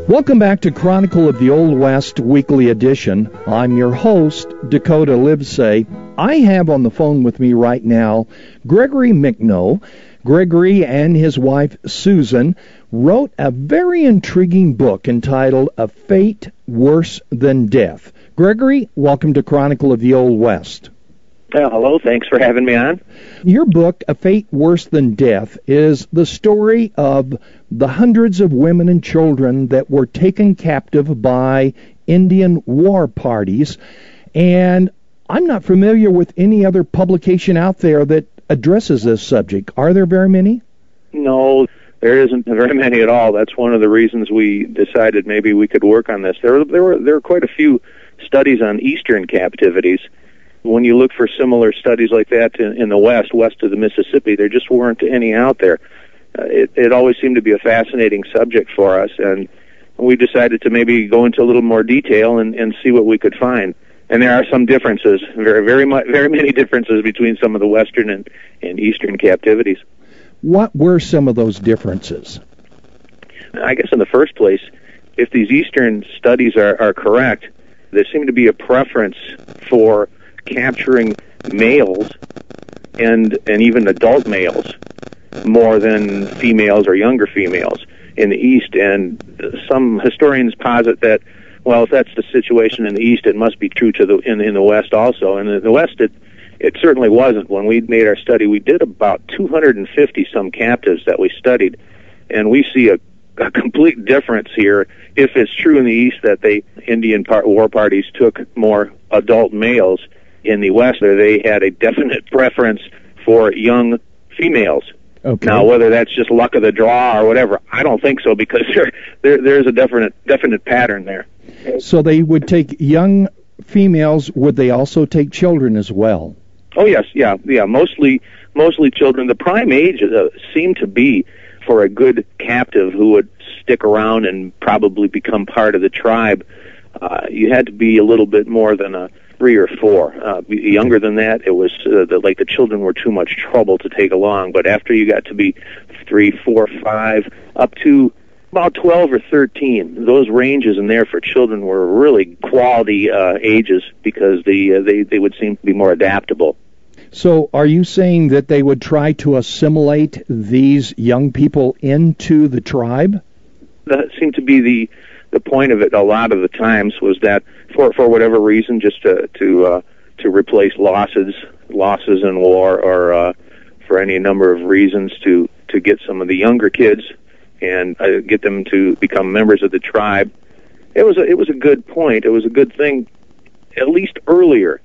Welcome back to Chronicle of the Old West Weekly Edition. I'm your host, Dakota Livesay. I have on the phone with me right now Gregory Michnow. Gregory and his wife, Susan, wrote a very intriguing book entitled A Fate Worse Than Death. Gregory, welcome to Chronicle of the Old West. Hello, thanks for having me on. Your book, A Fate Worse Than Death, is the story of the hundreds of women and children that were taken captive by Indian war parties. And I'm not familiar with any other publication out there that addresses this subject. Are there very many? No, there isn't very many at all. That's one of the reasons we decided maybe we could work on this. There were quite a few studies on Eastern captivities. When you look for similar studies like that in the west of the Mississippi, there just weren't any out there. It always seemed to be a fascinating subject for us, and we decided to maybe go into a little more detail and see what we could find. And there are some differences, very many differences between some of the Western and Eastern captivities. What were some of those differences? I guess in the first place, if these Eastern studies are correct, there seemed to be a preference for capturing males and even adult males more than females or younger females in the East. And some historians posit that, well, if that's the situation in the East, it must be true in the West also. And in the West, it certainly wasn't. When we made our study, we did about 250 some captives that we studied, and we see a complete difference here. If it's true in the East that Indian war parties took more adult males, in the West, they had a definite preference for young females. Okay. Now, whether that's just luck of the draw or whatever, I don't think so, because there's a definite pattern there. So they would take young females. Would they also take children as well? Oh yes, yeah. Mostly children. The prime age seemed to be for a good captive who would stick around and probably become part of the tribe. You had to be a little bit more than a 3 or 4. Younger than that, it was like the children were too much trouble to take along. But after you got to be 3, 4, 5, up to about 12 or 13, those ranges in there for children were really quality ages, because they would seem to be more adaptable. So are you saying that they would try to assimilate these young people into the tribe? That seemed to be the point of it a lot of the times, was that for whatever reason, just to replace losses in war, or for any number of reasons to get some of the younger kids and get them to become members of the tribe. It was a good point. It was a good thing, at least earlier.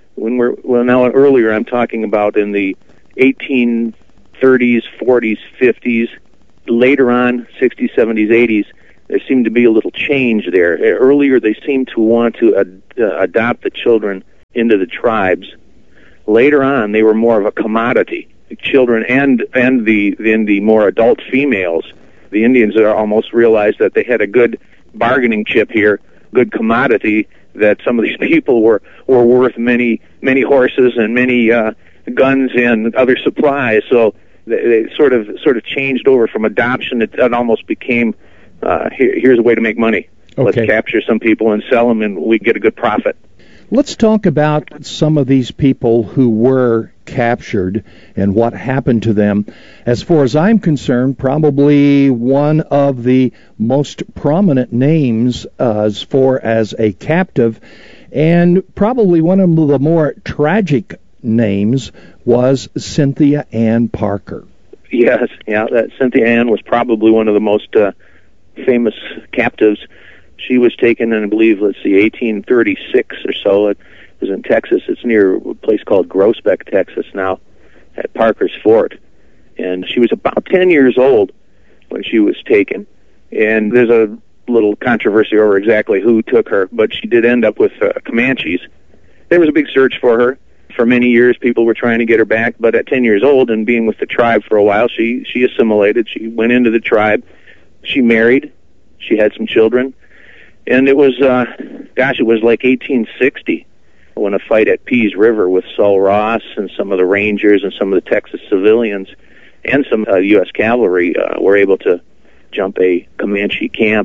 Earlier I'm talking about in the 1830s, 40s, 50s, later on 60s, 70s, 80s. There seemed to be a little change there. Earlier, they seemed to want to adopt the children into the tribes. Later on, they were more of a commodity. The children and the more adult females. The Indians almost realized that they had a good bargaining chip here, good commodity, that some of these people were worth many horses and many guns and other supplies. So they sort of changed over from adoption. It almost became here's a way to make money. Okay. Let's capture some people and sell them, and we get a good profit. Let's talk about some of these people who were captured and what happened to them. As far as I'm concerned, probably one of the most prominent names as far as a captive, and probably one of the more tragic names, was Cynthia Ann Parker. Yes, yeah, that Cynthia Ann was probably one of the most famous captives. She was taken in, I believe, 1836 or so. It was in Texas. It's near a place called Groesbeck, Texas now, at Parker's Fort. And she was about 10 years old when she was taken. And there's a little controversy over exactly who took her, but she did end up with Comanches. There was a big search for her. For many years, people were trying to get her back, but at 10 years old and being with the tribe for a while, she assimilated. She went into the tribe. She married. She had some children. And it was, it was like 1860 when a fight at Pease River with Sul Ross and some of the Rangers and some of the Texas civilians and some U.S. cavalry were able to jump a Comanche camp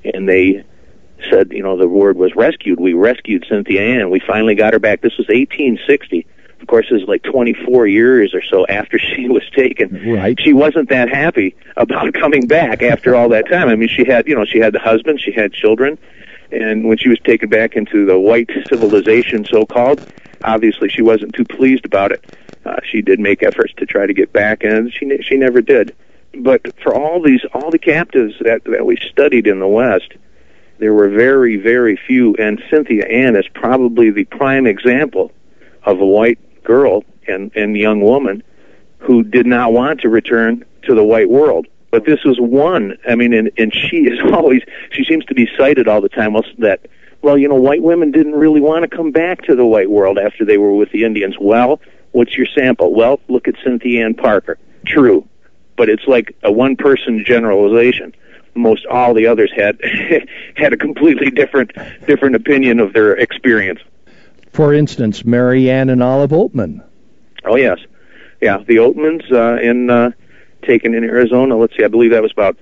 and they said, the word was rescued. We rescued Cynthia Ann. We finally got her back. This was 1860. Of course, it was like 24 years or so after she was taken. Right. She wasn't that happy about coming back after all that time. I mean, she had the husband, she had children, and when she was taken back into the white civilization, so-called, obviously she wasn't too pleased about it. She did make efforts to try to get back, and she never did. But for all the captives that we studied in the West, there were very, very few, and Cynthia Ann is probably the prime example of a white girl and young woman who did not want to return to the white world. But this was one. I mean, and she seems to be cited all the time that, white women didn't really want to come back to the white world after they were with the Indians. Well, what's your sample? Well, look at Cynthia Ann Parker. True. But it's like a one-person generalization. Most all the others had a completely different opinion of their experience. For instance, Mary Ann and Olive Oatman. Oh, yes. Yeah, the Oatmans taken in Arizona. Let's see, I believe that was about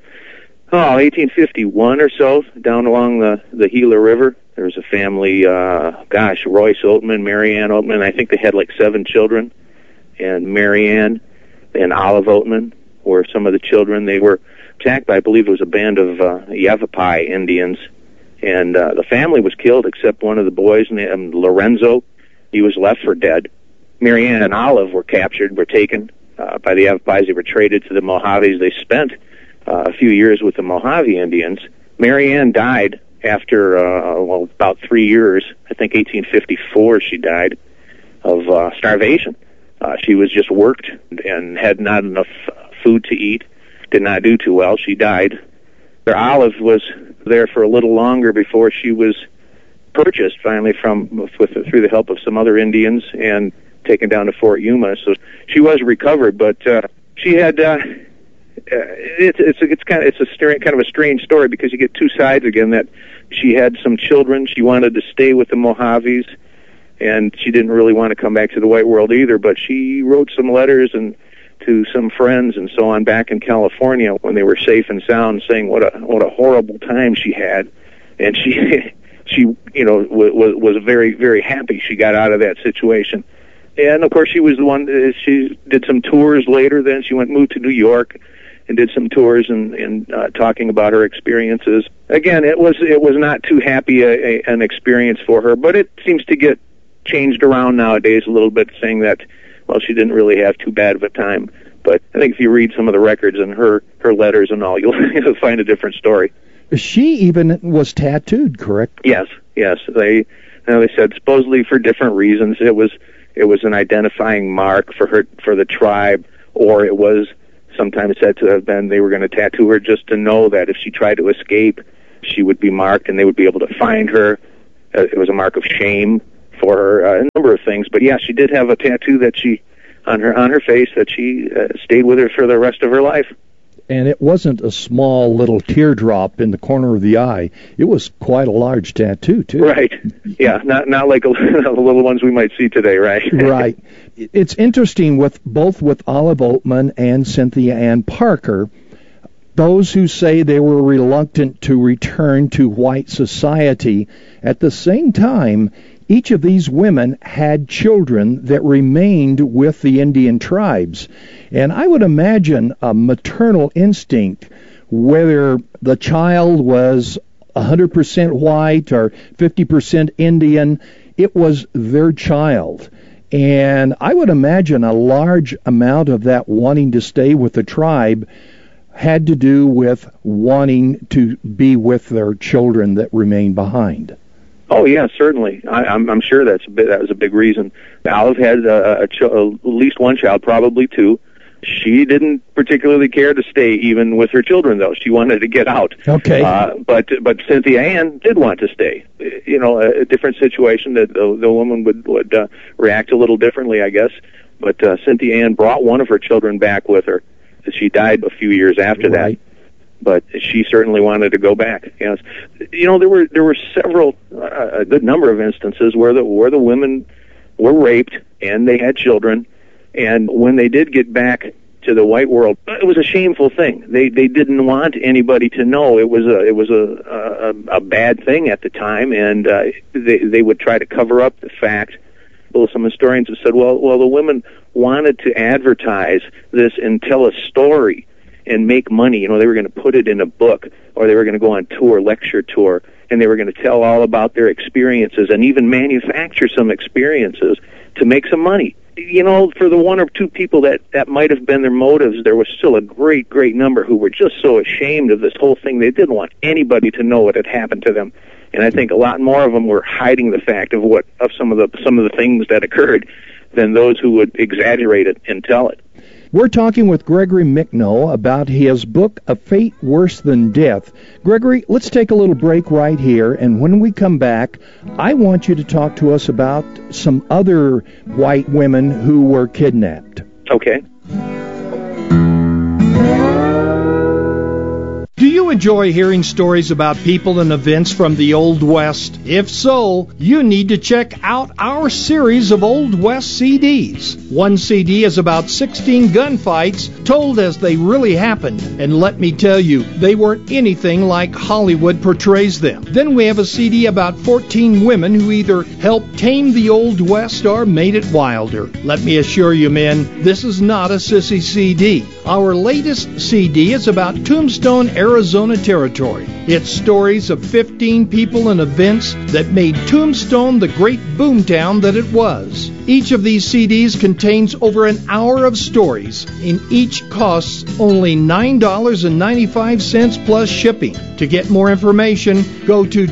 1851 or so, down along the Gila River. There was a family, Royce Oatman, Mary Ann Oatman. I think they had like 7 children. And Mary Ann and Olive Oatman were some of the children. They were attacked by, I believe it was a band of Yavapai Indians. And the family was killed except one of the boys, named Lorenzo. He was left for dead. Mary Ann and Olive were taken by the Yavapais. They were traded to the Mojaves. They spent a few years with the Mojave Indians. Mary Ann died after, about 3 years. I think 1854 she died of starvation. She was just worked and had not enough food to eat, did not do too well. She died. Olive was there for a little longer before she was purchased finally through the help of some other Indians and taken down to Fort Yuma. So she was recovered, but she had it's kind of a strange story because you get two sides again. That she had some children, she wanted to stay with the Mojaves, and she didn't really want to come back to the white world either. But she wrote some letters and to some friends and so on back in California when they were safe and sound, saying what a horrible time she had, and she was very, very happy she got out of that situation. And of course she was the one. She did some tours later. Then she moved to New York and did some tours and talking about her experiences. Again, it was not too happy an experience for her, but it seems to get changed around nowadays a little bit, saying that, well, she didn't really have too bad of a time. But I think if you read some of the records and her letters and all, you'll find a different story. She even was tattooed, correct? Yes. They said supposedly for different reasons. It was an identifying mark for the tribe, or it was sometimes said to have been they were going to tattoo her just to know that if she tried to escape, she would be marked and they would be able to find her. It was a mark of shame for her, a number of things. But yeah, she did have a tattoo that she on her face that she stayed with her for the rest of her life. And it wasn't a small little teardrop in the corner of the eye. It was quite a large tattoo, too. Right. Yeah, not like the little ones we might see today, right? Right. It's interesting with Olive Oatman and Cynthia Ann Parker, those who say they were reluctant to return to white society, at the same time, each of these women had children that remained with the Indian tribes. And I would imagine a maternal instinct, whether the child was 100% white or 50% Indian, it was their child. And I would imagine a large amount of that wanting to stay with the tribe had to do with wanting to be with their children that remained behind. Oh yeah, certainly. I'm sure that was a big reason. Olive had at least one child, probably two. She didn't particularly care to stay even with her children, though. She wanted to get out. Okay. But Cynthia Ann did want to stay. A different situation that the woman would react a little differently, I guess. But Cynthia Ann brought one of her children back with her. She died a few years after that. But she certainly wanted to go back. Yes. There were several, a good number of instances where the women were raped and they had children, and when they did get back to to the white world. It was a shameful thing. They didn't want anybody to know. It was a bad thing at the time, and they would try to cover up the fact. Well, some historians have said, well, the women wanted to advertise this and tell a story and make money. You know, they were going to put it in a book, or they were going to go on tour, lecture tour, and they were going to tell all about their experiences and even manufacture some experiences to make some money. You know, for the one or two people that might have been their motives, there was still a great number who were just so ashamed of this whole thing they didn't want anybody to know what had happened to them. And I think a lot more of them were hiding the fact of some of the things that occurred than those who would exaggerate it and tell it. We're talking with Gregory Michnow about his book, A Fate Worse Than Death. Gregory, let's take a little break right here, and when we come back, I want you to talk to us about some other white women who were kidnapped. Okay. Do you enjoy hearing stories about people and events from the Old West? If so, you need to check out our series of Old West CDs. One CD is about 16 gunfights told as they really happened. And let me tell you, they weren't anything like Hollywood portrays them. Then we have a CD about 14 women who either helped tame the Old West or made it wilder. Let me assure you, men, this is not a sissy CD. Our latest CD is about Tombstone, Arizona Territory. It's stories of 15 people and events that made Tombstone the great boomtown that it was. Each of these CDs contains over an hour of stories, and each costs only $9.95 plus shipping. To get more information, go to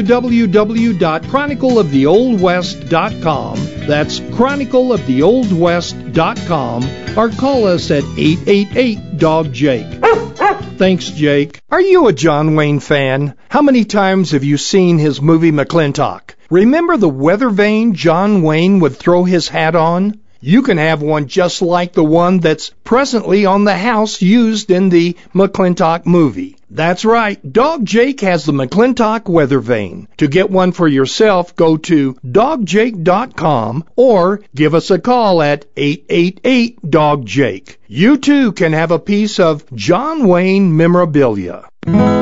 www.chronicleoftheoldwest.com. That's chronicleoftheoldwest.com, or call us at 888-DOG-JAKE. Thanks, Jake. Are you a John Wayne fan? How many times have you seen his movie McClintock? Remember the weather vane John Wayne would throw his hat on? You can have one just like the one that's presently on the house used in the McClintock movie. That's right, Dog Jake has the McClintock weather vane. To get one for yourself, go to dogjake.com or give us a call at 888-DOG-JAKE. You too can have a piece of John Wayne memorabilia.